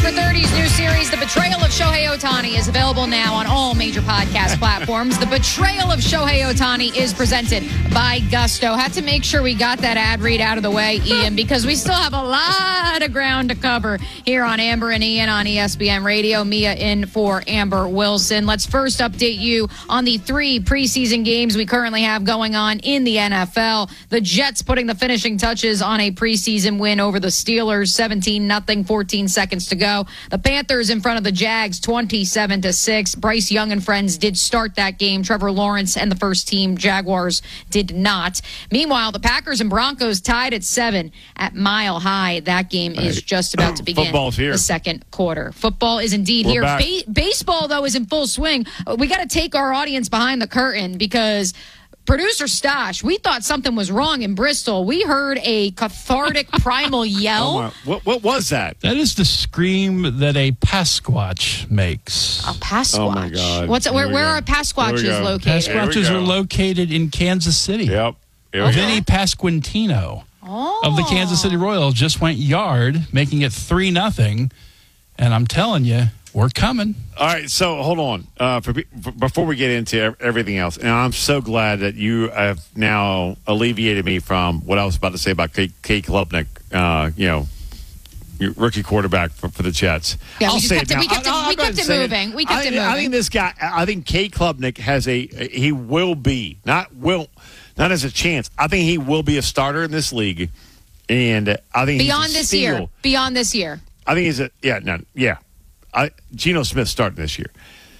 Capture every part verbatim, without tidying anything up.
for thirty's new series, The Betrayal of Shohei Ohtani, is available now on all major podcast platforms. The Betrayal of Shohei Ohtani is presented by Gusto. Had to make sure we got that ad read out of the way, Ian, because we still have a lot of ground to cover here on Amber and Ian on E S P N Radio. Mia in for Amber Wilson. Let's first update you on the three preseason games we currently have going on in the N F L. The Jets putting the finishing touches on a preseason win over the Steelers, seventeen nothing, fourteen seconds to go. The Panthers in front of the Jags, twenty-seven to six. Bryce Young and friends did start that game. Trevor Lawrence and the first team Jaguars did not. Meanwhile, the Packers and Broncos tied at seven at Mile High. That game is just about to begin. Football's here. The second quarter. Football is indeed We're here. Ba- baseball, though, is in full swing. We got to take our audience behind the curtain because producer Stosh, we thought something was wrong in Bristol. We heard a cathartic primal yell. Oh my, what, what was that? That is the scream that a Pasquatch makes. A Pasquatch. Oh, my God. What's Where, we where go. are Pasquatches Here we go. located? Pasquatches go. are located in Kansas City. Yep. Here we Vinny go. Pasquantino Oh. of the Kansas City Royals just went yard, making it three nothing. And I'm telling you, we're coming. All right, so hold on. Uh, for, for, before we get into everything else, and I'm so glad that you have now alleviated me from what I was about to say about Kate, Kate Klubnik, uh, you know, your rookie quarterback for, for the Jets. Yeah, we I'll just say kept it it- now. we kept it- I- I'm we going kept to it say moving. We kept I, it I moving. think this guy, I think Kate Klubnik has a, he will be, not will, not as a chance. I think he will be a starter in this league. And I think Beyond he's a this steal. year. Beyond this year. I think he's a yeah no yeah. I, Geno Smith starting this year.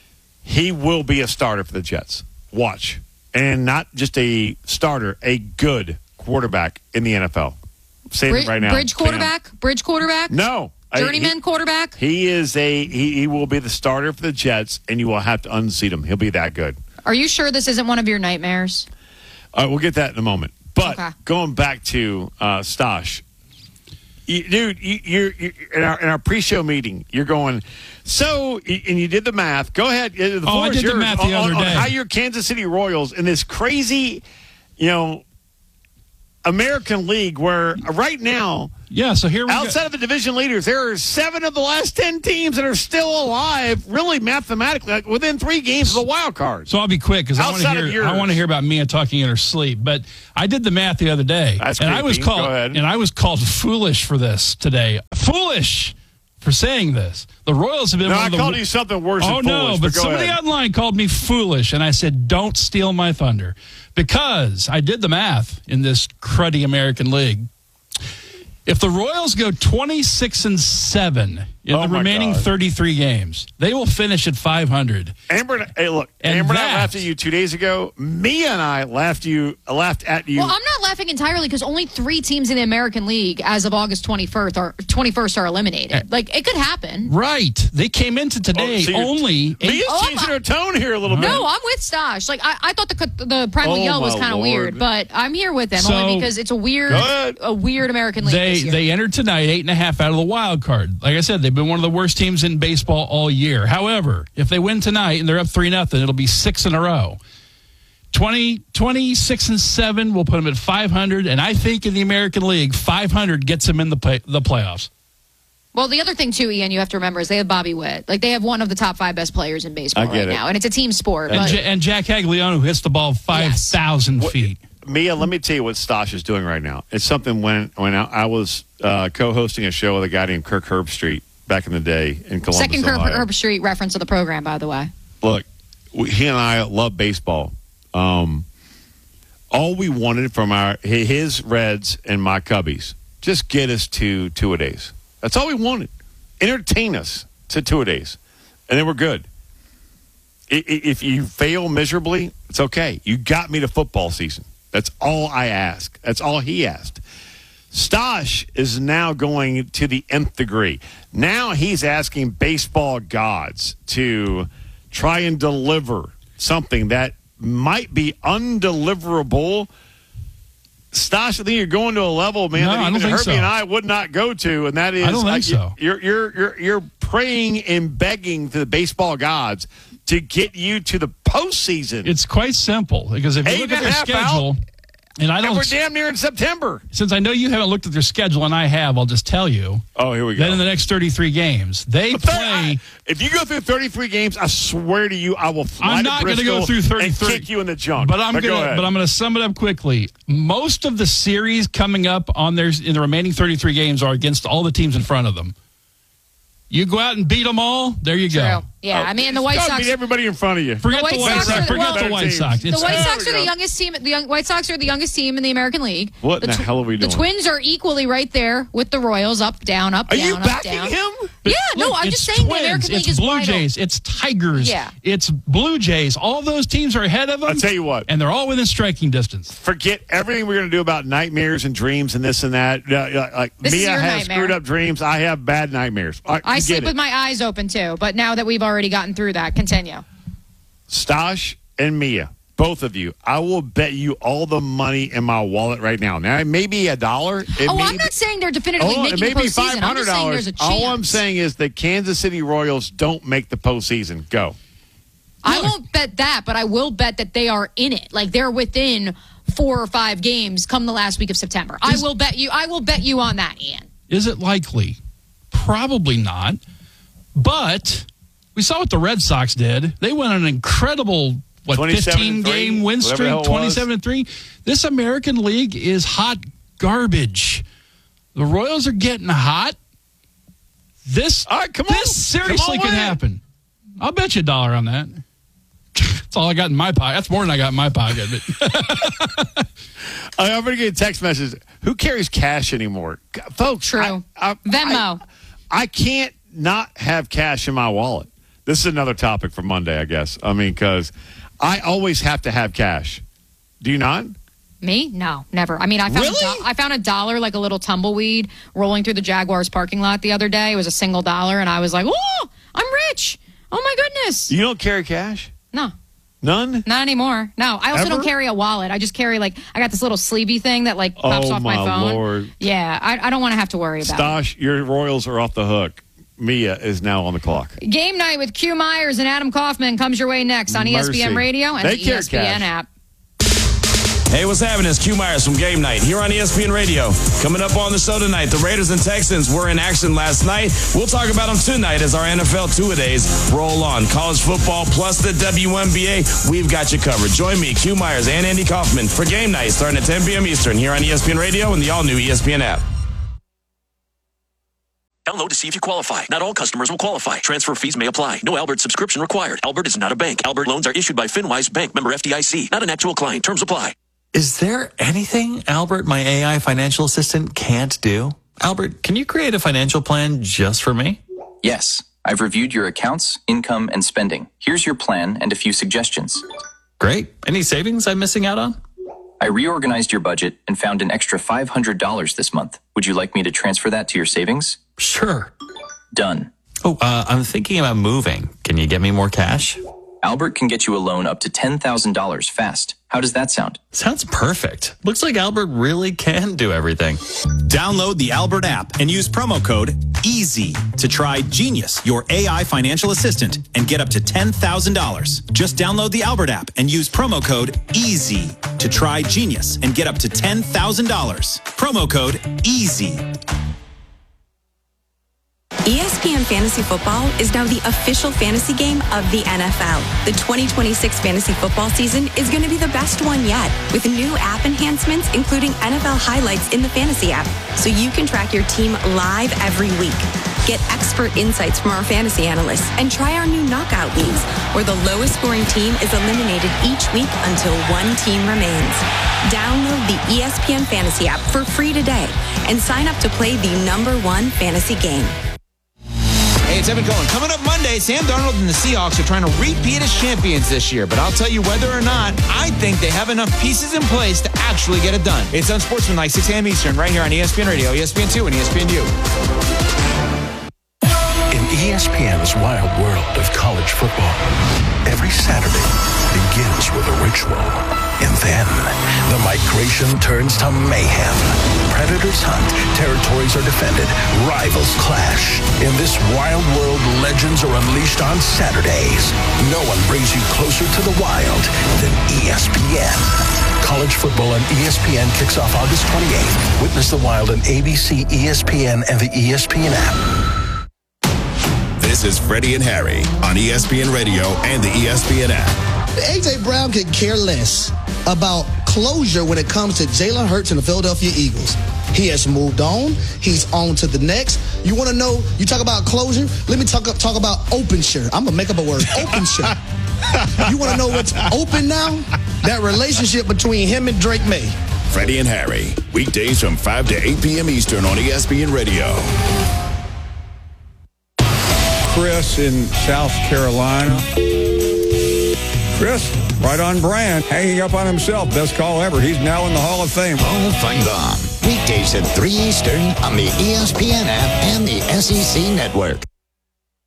He will be a starter for the Jets. Watch, and not just a starter, a good quarterback in the N F L. I'm saying Bridge, it right now. bridge quarterback? Bridge quarterback? No, I- Journeyman he- quarterback? He is a he, he will be the starter for the Jets, and you will have to unseat him. He'll be that good. Are you sure this isn't one of your nightmares? All right, we'll get that in a moment. But Okay. going back to uh, Stosh, you, dude, you, you're, you're in our in our pre-show meeting. You're going, so and you did the math. Go ahead. The Oh, floor I is did the yours math the on, other on, day. on how your Kansas City Royals in this crazy, you know, American League where right now, Yeah, so here we outside go. of the division leaders, there are seven of the last ten teams that are still alive, really mathematically, like within three games of the wild card. So I'll be quick because I want to Outside of hear. I yours. want to hear about Mia talking in her sleep. But I did the math the other day, That's and I was creepy. called Go ahead. and I was called foolish for this today. Foolish for saying this. The Royals have been. No, one I of the, called you something worse Oh than no! foolish, But go somebody ahead. online called me foolish, and I said, "Don't steal my thunder," because I did the math in this cruddy American League. If the Royals go twenty-six and seven in Oh, the my remaining God. thirty-three games, they will finish at five hundred. Amber, hey, look, And Amber and I that- laughed at you two days ago. Mia and I laughed you, laughed at you. Well, I'm not laughing entirely because only three teams in the American League as of August twenty-first are twenty-first are eliminated. Like, it could happen. Right. They came into today Oh, so you're- only eight. Mia's Oh, changing I'm- her tone here a little bit. No, I'm with Stosh. Like, I, I thought the the primal Oh, yell was my kind of Lord. weird, but I'm here with them So- only because it's a weird, Go ahead. a weird American League They this year. they entered tonight eight and a half out of the wild card. Like I said, they've been one of the worst teams in baseball all year. However, if they win tonight and they're up three nothing, it'll be six in a row. twenty, twenty-six and seven will put them at five hundred, and I think in the American League, five hundred gets them in the play, the playoffs. Well, the other thing, too, Ian, you have to remember is they have Bobby Witt. Like, they have one of the top five best players in baseball I get right it. now, and it's a team sport. And, But J- and Jack Agliano, who hits the ball five thousand feet. Mia, let me tell you what Stosh is doing right now. It's something when when I, I was uh, co-hosting a show with a guy named Kirk Herbstreit back in the day in Columbus, second Herb, Ohio. Herb Street reference of the program, by the way. Look, we, he and I love baseball. Um, all we wanted from our his Reds and my Cubbies, just get us to two a days. That's all we wanted. Entertain us to two a days, and then we're good. I- i- If you fail miserably, it's okay. You got me to football season. That's all I ask. That's all he asked. Stosh is now going to the nth degree. Now he's asking baseball gods to try and deliver something that might be undeliverable. Stosh, I think you're going to a level, man, No, that I even don't think Herbie so. and I would not go to, and that is I don't think uh, so. You're you're you're you're praying and begging to the baseball gods to get you to the postseason. It's quite simple because if you Eight look and at a their half schedule, And I don't. And we're damn near in September. Since I know you haven't looked at their schedule, and I have, I'll just tell you. Oh, here we go. That in the next thirty-three games, they But thir- play. I, if you go through thirty-three games, I swear to you, I will fly I'm to not going to Bristol go through thirty-three. and kick you in the junk. But I'm go going to. ahead. But I'm going to sum it up quickly. Most of the series coming up on their in the remaining thirty-three games are against all the teams in front of them. You go out and beat them all. There you True. go. Yeah, Oh, I mean the White gotta Sox. beat everybody in front of you. Forget The the White White Sox Sox. are- Forget well, the White Sox. The It's- White There Sox we are the go. youngest team. The young, White Sox are the youngest team in the American League. What in the tw- hell are we doing? The Twins are equally right there with the Royals, up, down, up, Are down, you up, backing down. him? Yeah, no, Look, I'm it's just saying Twins, the American League it's is Blue wide Jays, open. it's Tigers, Yeah. it's Blue Jays. All those teams are ahead of them. I'll tell you what. And they're all within striking distance. Forget everything we're going to do about nightmares and dreams and this and that. Uh, uh, like This is Mia your has nightmare. screwed up dreams. I have bad nightmares. I, I you sleep get with it. my eyes open too, but now that we've already gotten through that, continue. Stash and Mia, both of you. I will bet you all the money in my wallet right now. Now, it may be a dollar. It oh, may I'm be- not saying they're definitively Hold on, making it may the be postseason. five I'm hundred just saying there's dollars. a chance. All I'm saying is the Kansas City Royals don't make the postseason. Go. I won't bet that, but I will bet that they are in it. Like they're within four or five games come the last week of September. I Is- will bet you. I will bet you on that, Ian. Is it likely? Probably not. But we saw what the Red Sox did. They went on an incredible, what, twenty-seven and three, fifteen-game win whatever the hell streak, it was. twenty-seven and three. This American League is hot garbage. The Royals are getting hot. This, All right, come on. this seriously Come on could with it. happen. I'll bet you a dollar on that. That's all I got in my pocket. That's more than I got in my pocket. But I'm going to get a text message. Who carries cash anymore? G- Folks, True. I, I, Venmo. I, I can't not have cash in my wallet. This is another topic for Monday, I guess. I mean, because I always have to have cash. Do you not? Me? No, never. I mean, I found Really? a do- I found a dollar, like a little tumbleweed, rolling through the Jaguars parking lot the other day. It was a single dollar, and I was like, "Oh, I'm rich! Oh my goodness!" You don't carry cash? No, None? not anymore. No, I also Ever? don't carry a wallet. I just carry like I got this little sleevey thing that like pops Oh, off my, my phone. Lord. Yeah, I, I don't want to have to worry about it. Stosh, your Royals are off the hook. Mia is now on the clock. Game night with Q Myers and Adam Kaufman comes your way next on E S P N Mercy. Radio and They the E carry S P N cash. app. Hey, what's happening? It's Q Myers from Game Night here on E S P N Radio. Coming up on the show tonight, the Raiders and Texans were in action last night. We'll talk about them tonight as our N F L two-a-days roll on. College football plus the W N B A, we've got you covered. Join me, Q Myers, and Andy Kaufman for Game Night starting at ten p.m. Eastern here on E S P N Radio and the all-new E S P N app. Download to see if you qualify. Not all customers will qualify. Transfer fees may apply. No Albert subscription required. Albert is not a bank. Albert loans are issued by FinWise Bank, member F D I C. Not an actual client. Terms apply. Is there anything Albert, my A I financial assistant, can't do? Albert, can you create a financial plan just for me? Yes, I've reviewed your accounts, income, and spending. Here's your plan and a few suggestions. Great. Any savings I'm missing out on? I reorganized your budget and found an extra five hundred dollars this month. Would you like me to transfer that to your savings? Sure. Done. Oh, uh, I'm thinking about moving. Can you get me more cash? Albert can get you a loan up to ten thousand dollars fast. How does that sound? Sounds perfect. Looks like Albert really can do everything. Download the Albert app and use promo code EASY to try Genius, your A I financial assistant, and get up to ten thousand dollars. Just download the Albert app and use promo code EASY to try Genius and get up to ten thousand dollars. Promo code EASY. E S P N Fantasy Football is now the official fantasy game of the N F L. The twenty twenty-six fantasy football season is going to be the best one yet, with new app enhancements, including N F L highlights in the fantasy app, so you can track your team live every week. Get expert insights from our fantasy analysts and try our new knockout leagues, where the lowest scoring team is eliminated each week until one team remains. Download the E S P N Fantasy app for free today and sign up to play the number one fantasy game. Hey, it's Evan Cohen. Coming up Monday, Sam Darnold and the Seahawks are trying to repeat as champions this year. But I'll tell you whether or not, I think they have enough pieces in place to actually get it done. It's Unsportsmanlike, six a.m. Eastern, right here on E S P N Radio, E S P N two, and E S P N U. In E S P N's wild world of college football, every Saturday begins with a ritual. And then the migration turns to mayhem. Predators hunt, territories are defended, rivals clash. In this wild world, legends are unleashed on Saturdays. No one brings you closer to the wild than E S P N. college football on E S P N kicks off August twenty-eighth. Witness the Wild on A B C, E S P N, and the E S P N app. This is Freddie and Harry on E S P N Radio and the E S P N app. A J. Brown could care less about closure when it comes to Jalen Hurts and the Philadelphia Eagles. He has moved on. He's on to the next. You want to know, you talk about closure? Let me talk talk about open shirt. I'm going to make up a word. Open shirt. You want to know what's open now? That relationship between him and Drake May. Freddie and Harry, weekdays from five to eight p.m. Eastern on E S P N Radio. Chris in South Carolina. Chris, right on brand, hanging up on himself. Best call ever. He's now in the Hall of Fame. Hall of Fame Bomb. Weekdays at three Eastern on the E S P N app and the S E C Network.